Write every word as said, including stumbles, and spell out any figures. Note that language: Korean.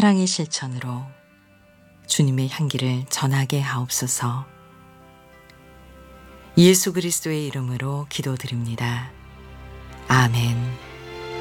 사랑의 실천으로 주님의 향기를 전하게 하옵소서. 예수 그리스도의 이름으로 기도드립니다. 아멘.